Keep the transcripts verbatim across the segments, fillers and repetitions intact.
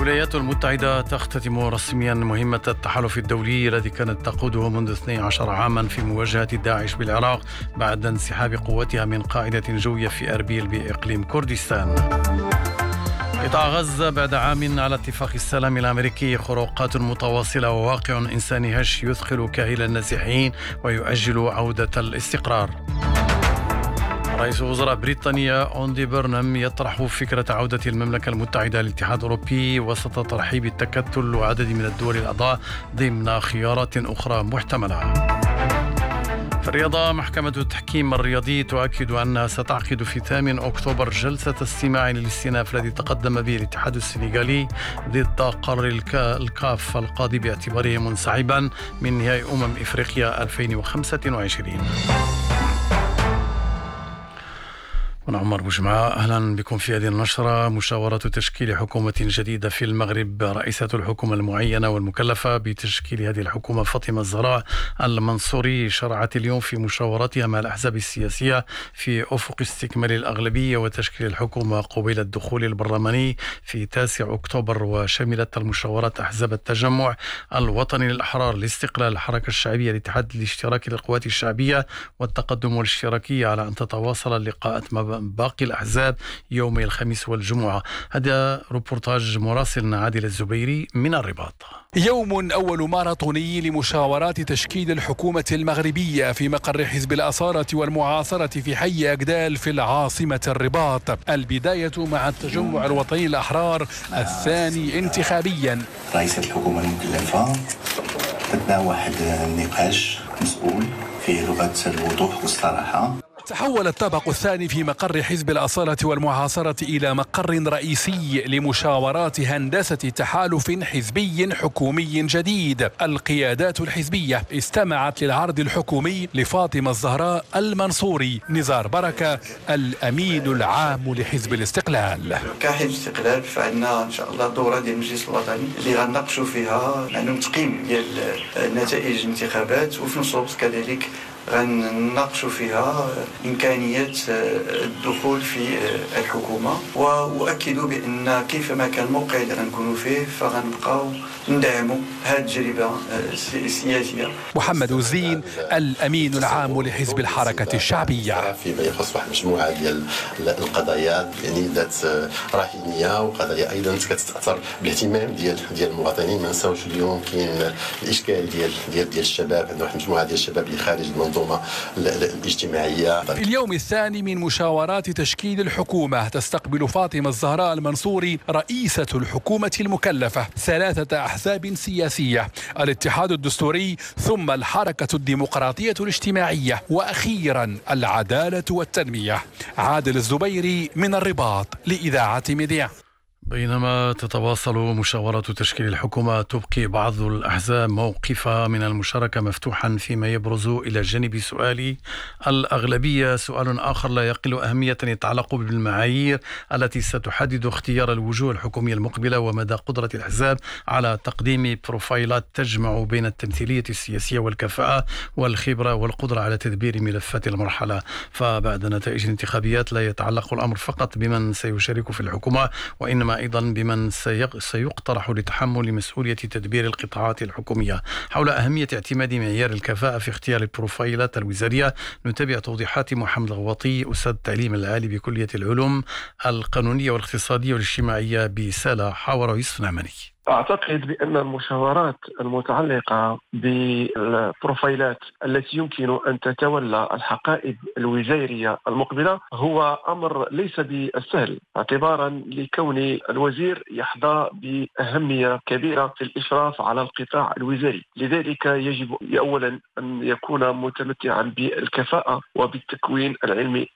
الولايات المتحدة تختتم رسميا مهمة التحالف الدولي الذي كانت تقوده منذ اثني عشر عاما في مواجهة داعش بالعراق بعد انسحاب قواتها من قاعدة جوية في أربيل بإقليم كردستان. قطاع غزة بعد عام على اتفاق السلام الأمريكي، خروقات متواصلة وواقع إنساني هش يثخل كاهل النازحين ويؤجل عودة الاستقرار. رئيس وزراء بريطانيا أندي بيرنهام يطرح فكرة عودة المملكة المتحدة للاتحاد الأوروبي وسط ترحيب التكتل وعدد من الدول الأعضاء ضمن خيارات أخرى محتملة. في الرياضة، محكمة التحكيم الرياضي تؤكد أنها ستعقد في ثامن أكتوبر جلسة استماع للاستئناف الذي تقدم به الاتحاد السنغالي ضد قرار الكاف القاضي باعتباره منسحبا من نهائي أمم إفريقيا ألفين وخمسة وعشرين. أنا عمر بوجمعة، أهلا بكم في هذه النشرة. مشاورة تشكيل حكومة جديدة في المغرب، رئيسة الحكومة المعينة والمكلفة بتشكيل هذه الحكومة فاطمة الزهراء المنصوري شرعت اليوم في مشاوراتها مع الأحزاب السياسية في أفق استكمال الأغلبية وتشكيل الحكومة قبيل الدخول البرلماني في تاسع أكتوبر. وشملت المشاورات أحزاب التجمع الوطني للأحرار، الاستقلال، الحركة الشعبية، الاتحاد الاشتراكي للقوات الشعبية والتقدم والاشتراكية على أن تتواصل اللقاءات مع باقي الأحزاب يومي الخميس والجمعة. هذا روبورتاج مراسلنا عادل الزبيري من الرباط. يوم أول ماراثوني لمشاورات تشكيل الحكومة المغربية في مقر حزب الأصالة والمعاصرة في حي أكدال في العاصمة الرباط. البداية مع التجمع الوطني الأحرار الثاني انتخابيا. رئيسة الحكومة المكلفة بدنا واحد النقاش مسؤول في لغة الوضوح والصراحة. تحول الطابق الثاني في مقر حزب الأصالة والمعاصرة إلى مقر رئيسي لمشاورات هندسة تحالف حزبي حكومي جديد. القيادات الحزبية استمعت للعرض الحكومي لفاطمة الزهراء المنصوري. نزار بركة الأمين العام لحزب الاستقلال. كحزب الاستقلال فعندنا إن شاء الله دورة ديال المجلس الوطني اللي غنناقشوا فيها عندنا تقييم ديال نتائج الانتخابات، وفي نفس الوقت كذلك غنناقشوا فيها إمكانية الدخول في الحكومة، وأؤكدوا بأن كيفما كان الموقع اللي غنكونوا فيه فغنبقاو ندعموا هذه التجربة السياسية. محمد الزين الأمين العام لحزب الحركة الشعبية. فيما يخص واحد مجموعة ديال القضايا يعني ذات رهينية وقضايا أيضا كتأثر بالاهتمام ديال ديال المواطنين. ما نساوش اليوم كاين الإشكال ديال ديال ديال الشباب، عندنا واحد مجموعة ديال الشباب اللي خارج المنظومة الاجتماعية. في اليوم الثاني من مشاورات تشكيل الحكومة تستقبل فاطمة الزهراء المنصوري رئيسة الحكومة المكلفة ثلاثة أحزاب سياسية: الاتحاد الدستوري، ثم الحركة الديمقراطية الاجتماعية، وأخيرا العدالة والتنمية. عادل الزبيري من الرباط لإذاعة مذيع. بينما تتواصل مشاورات تشكيل الحكومة، تبقي بعض الأحزاب موقفها من المشاركة مفتوحا فيما يبرز إلى جانب سؤال الأغلبية. سؤال آخر لا يقل أهمية يتعلق بالمعايير التي ستحدد اختيار الوجوه الحكومية المقبلة ومدى قدرة الأحزاب على تقديم بروفايلات تجمع بين التمثيلية السياسية والكفاءة والخبرة والقدرة على تدبير ملفات المرحلة. فبعد نتائج الانتخابيات لا يتعلق الأمر فقط بمن سيشارك في الحكومة، وإنما أيضا بمن سيقترح لتحمل مسؤولية تدبير القطاعات الحكومية. حول أهمية اعتماد معيار الكفاءة في اختيار البروفايلات الوزارية نتابع توضيحات محمد الغواطي، أستاذ التعليم العالي بكلية العلوم القانونية والاقتصادية والاجتماعية بسالة، حاور يوسف نعماني. أعتقد بأن المشاورات المتعلقة بالبروفايلات التي يمكن أن تتولى الحقائب الوزارية المقبلة هو أمر ليس بالسهل، اعتبارا لكون الوزير يحظى بأهمية كبيرة في الإشراف على القطاع الوزاري. لذلك يجب أولا أن يكون متمتعا بالكفاءة وبالتكوين العلمي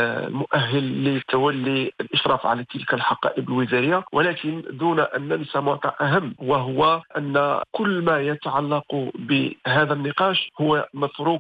المؤهل لتولي الإشراف على تلك الحقائب الوزارية، ولكن دون أن ننسى معطى أهم، وهو أن كل ما يتعلق بهذا النقاش هو متروك